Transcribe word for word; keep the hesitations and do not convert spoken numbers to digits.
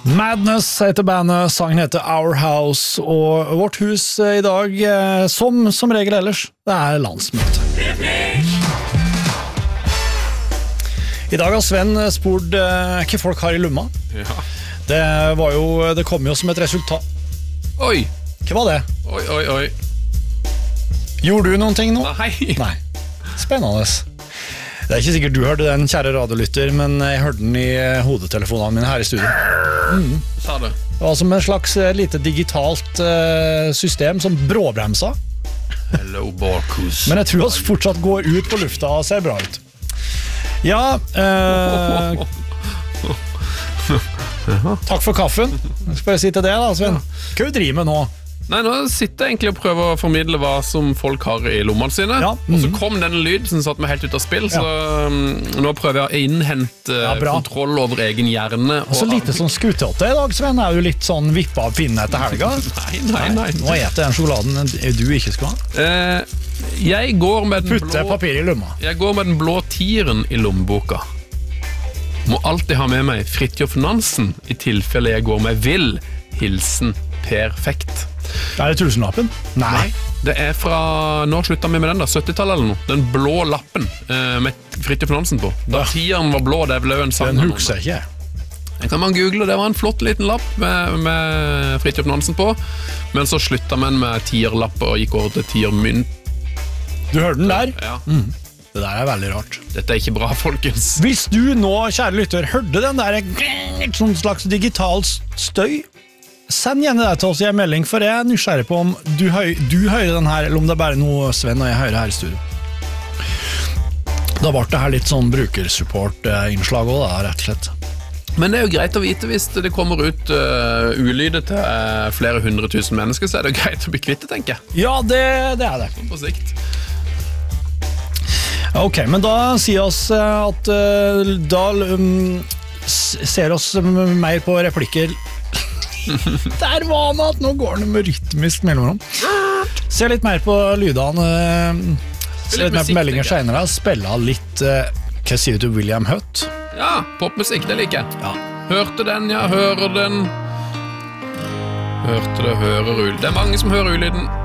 Madness heter bandet, sangen heter Our House, og vårt hus i dag, som, som regel ellers, det er landsmøte. I dag har Sven spurt uh, hva folk har i lumma. Ja. Det var jo, det kom jo som et resultat. Oi! Hva var det? Oi, oi, oi. Gjorde du noen ting nå? Nei. Nei. Spennende. Det er ikke sikkert du hørte den, kjære radiolytter, men jeg hørte den i hodetelefonene mine her i studio. Mm. Sa du? Det var som en slags lite digitalt uh, system som bråbremsa. Hello, Barkus. Men jeg tror vi fortsatt går ut på lufta og ser bra ut. Ja, uh, takk for kaffen. Jeg skal bare si til det da, Sven. Hva du driver med nå? Nei, nå sitter jeg egentlig og prøver å formidle hva som folk har i lommene sine. Ja. Mm. Og så kom den lyd som satt meg helt ut av spill, ja. Så um, nå prøver jeg å innhente ja, kontroll over egen hjerne. Og så lite sånn skutete i dag, Sven. Er jo litt sånn vippa av pinnen etter helga. Nei, nei, nei. Nå etter den sjokoladen du ikke skal ha. Eh, jeg går med den Putte blå... papir i lomma. Jeg går med den blå tieren i lommeboka. Må alltid ha med meg Fridtjof Nansen i tilfelle jeg går med vill. Hilsen perfekt. Er det tusenlappen? Nei. Nei. Det er fra, nå slutta vi med den da, syttitallet eller noe. Den blå lappen eh, med Fridtjof Nansen på. Da ja. Tieren var blå, det ble jo en sang. Den husker jeg ikke. Det kan man google, det var en flott liten lapp med, med Fridtjof Nansen på. Men så slutta man med tierlapp og gikk over til tiermynt. Du hørte den der? Ja. Mm. Det der er veldig rart. Dette er ikke bra, folkens. Hvis du nå, kjære lytter, hørte den der sånn slags digital støy, send gjerne det til oss i en melding, for jeg er nysgjerrig på om du, høy, du hører den her, eller om det er bare noe Sven og jeg hører her i studio. Da ble det her litt sånn brukersupport-innslag også da, rett og slett. Men det er jo greit å vite hvis det kommer ut uh, ulyder til uh, flere hundre tusen mennesker, så er det jo greit å bli kvitt det, tenker jeg. Ja, det, det er det. På sikt. Ok, men da sier oss at uh, da um, ser oss mer på replikker. Der var han at nå går det med rytmisk mellomrom. Se litt mer på lydene. Se litt mer på meldinger senere. Spille litt, uh, hva sier du, William Hutt? Ja, popmusikk, det liker jeg. Ja. Hørte den, ja, hører den. Hørte det, hører ulyden. Det er mange som hører ulyden.